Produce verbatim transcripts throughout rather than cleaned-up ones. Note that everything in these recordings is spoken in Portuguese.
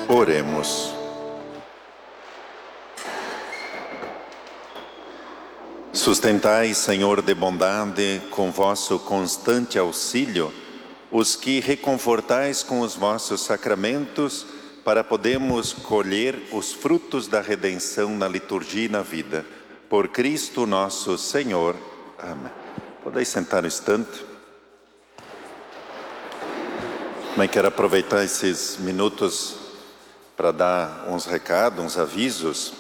Oremos. Sustentai, Senhor de bondade, com vosso constante auxílio, os que reconfortais com os vossos sacramentos, para podermos colher os frutos da redenção na liturgia e na vida. Por Cristo nosso Senhor. Amém. Podeis sentar um instante. Também quero aproveitar esses minutos para dar uns recados, uns avisos.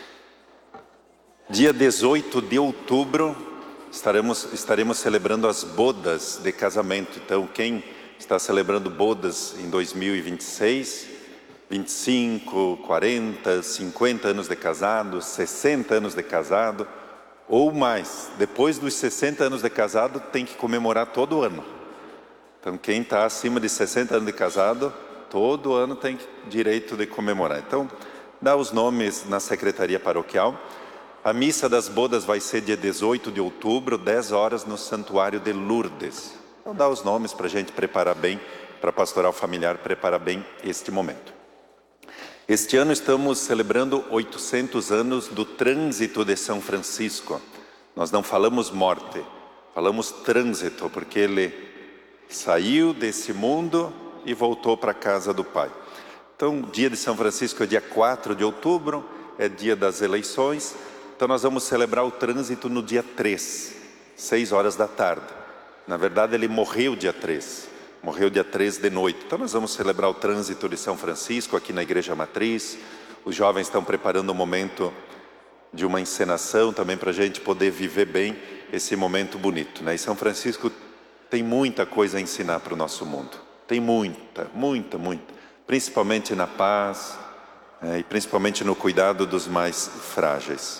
Dia dezoito de outubro estaremos, estaremos celebrando as bodas de casamento. Então, quem está celebrando bodas em dois mil e vinte e seis, vinte e cinco, quarenta, cinquenta anos de casado, sessenta anos de casado ou mais, depois dos sessenta anos de casado tem que comemorar todo ano. Então, quem está acima de sessenta anos de casado, todo ano tem direito de comemorar. Então, dá os nomes na secretaria paroquial. A missa das bodas vai ser dia dezoito de outubro, dez horas, no Santuário de Lourdes. Então dá os nomes para a gente preparar bem, para a pastoral familiar preparar bem este momento. Este ano estamos celebrando oitocentos anos do trânsito de São Francisco. Nós não falamos morte, falamos trânsito, porque ele saiu desse mundo e voltou para a casa do Pai. Então, dia de São Francisco é dia quatro de outubro, é dia das eleições. Então nós vamos celebrar o trânsito no dia três, seis horas da tarde. Na verdade ele morreu dia três, morreu dia três de noite. Então nós vamos celebrar o trânsito de São Francisco aqui na Igreja Matriz. Os jovens estão preparando um momento de uma encenação também para a gente poder viver bem esse momento bonito, né? E São Francisco tem muita coisa a ensinar para o nosso mundo. Tem muita, muita, muita. Principalmente na paz, é, e principalmente no cuidado dos mais frágeis.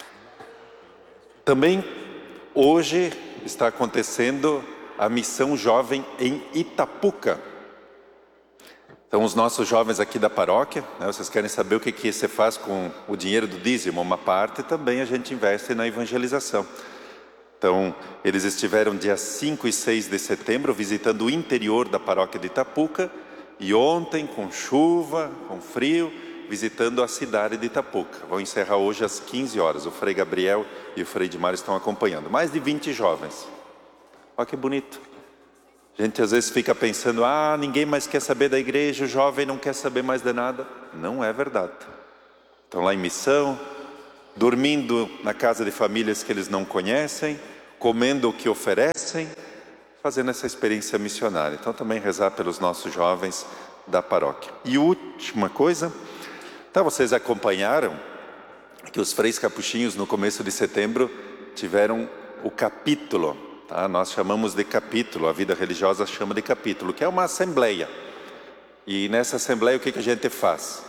Também hoje está acontecendo a missão jovem em Itapuca. Então os nossos jovens aqui da paróquia, né, vocês querem saber o que, que você faz com o dinheiro do dízimo? Uma parte também a gente investe na evangelização. Então eles estiveram dia cinco e seis de setembro visitando o interior da paróquia de Itapuca. E ontem, com chuva, com frio, visitando a cidade de Itapuca. Vão encerrar hoje às quinze horas. O Frei Gabriel e o Frei Dimário estão acompanhando. Mais de vinte jovens. Olha que bonito. A gente às vezes fica pensando, ah, ninguém mais quer saber da igreja, o jovem não quer saber mais de nada. Não é verdade. Estão lá em missão, dormindo na casa de famílias que eles não conhecem, comendo o que oferecem, fazendo essa experiência missionária. Então também rezar pelos nossos jovens da paróquia. E última coisa, então vocês acompanharam que os freis capuchinhos no começo de setembro tiveram o capítulo, tá? Nós chamamos de capítulo, a vida religiosa chama de capítulo, que é uma assembleia. E nessa assembleia o que, que a gente faz?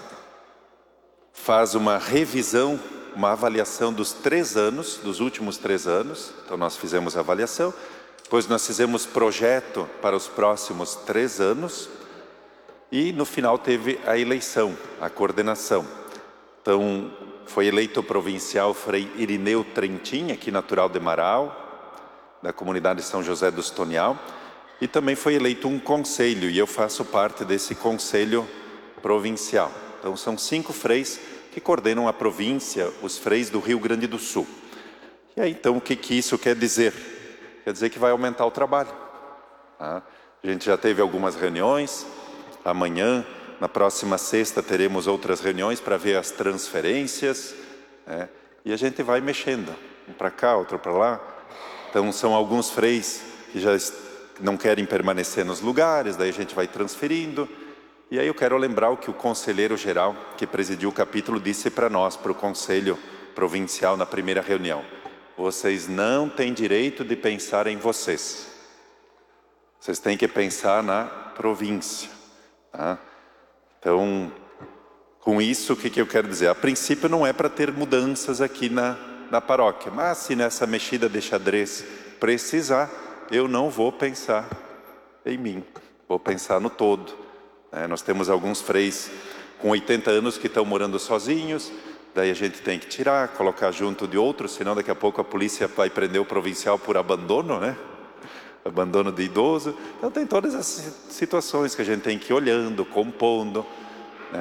Faz uma revisão, uma avaliação dos três anos, dos últimos três anos. Então nós fizemos a avaliação, depois nós fizemos projeto para os próximos três anos. E no final teve a eleição, a coordenação. Então foi eleito provincial Frei Irineu Trentin, aqui natural de Marau, da comunidade São José dos Tonial. E também foi eleito um conselho, e eu faço parte desse conselho provincial. Então são cinco freis que coordenam a província, os freis do Rio Grande do Sul. E aí então o que, que isso quer dizer? Quer dizer que vai aumentar o trabalho. Tá? A gente já teve algumas reuniões. Amanhã, na próxima sexta, teremos outras reuniões para ver as transferências, né? E a gente vai mexendo, um para cá, outro para lá. Então são alguns freis que já não querem permanecer nos lugares, daí a gente vai transferindo. E aí eu quero lembrar o que o conselheiro geral, que presidiu o capítulo, disse para nós, para o conselho provincial na primeira reunião. Vocês não têm direito de pensar em vocês. Vocês têm que pensar na província. Tá? Então, com isso, o que, que eu quero dizer? A princípio não é para ter mudanças aqui na, na paróquia, mas se nessa mexida de xadrez precisar, eu não vou pensar em mim, vou pensar no todo. É, nós temos alguns freis com oitenta anos que estão morando sozinhos, daí a gente tem que tirar, colocar junto de outros, senão daqui a pouco a polícia vai prender o provincial por abandono, né? Abandono de idoso. Então tem todas as situações que a gente tem que ir olhando, compondo, né?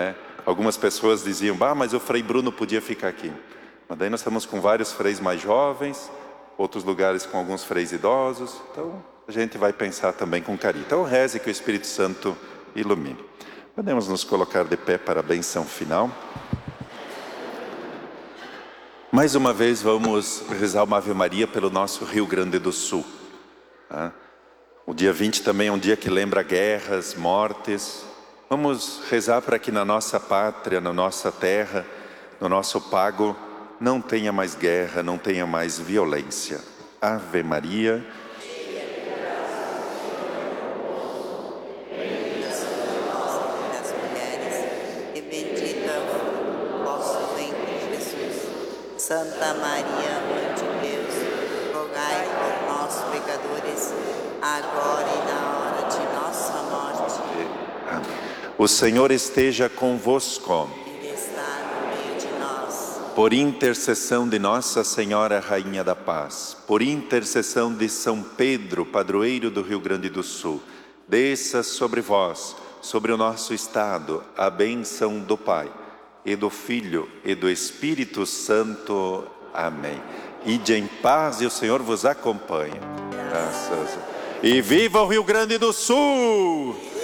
Algumas pessoas diziam, bah, mas o Frei Bruno podia ficar aqui. Mas daí nós estamos com vários freis mais jovens, outros lugares com alguns freis idosos. Então a gente vai pensar também com carinho. Então reze que o Espírito Santo ilumine. Podemos nos colocar de pé para a benção final. Mais uma vez vamos rezar uma Ave Maria pelo nosso Rio Grande do Sul. O dia vinte também é um dia que lembra guerras, mortes. Vamos rezar para que na nossa pátria, na nossa terra, no nosso pago, não tenha mais guerra, não tenha mais violência. Ave Maria. Das mulheres, e bendita o vosso ventre, Jesus. Santa Maria, Mãe de Deus, rogai por nós, pecadores, agora e na hora de nossa morte. Amém. O Senhor esteja convosco. Ele está no meio de nós. Por intercessão de Nossa Senhora, Rainha da Paz, por intercessão de São Pedro, padroeiro do Rio Grande do Sul, desça sobre vós, sobre o nosso estado, a bênção do Pai, e do Filho, e do Espírito Santo. Amém. Ide em paz e o Senhor vos acompanhe. Graças a Deus. E viva o Rio Grande do Sul!